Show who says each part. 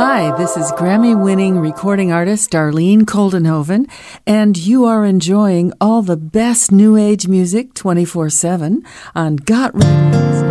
Speaker 1: Hi, this is Grammy-winning recording artist Darlene Koldenhoven, and you are enjoying all the best New Age music 24/7 on Got Radio.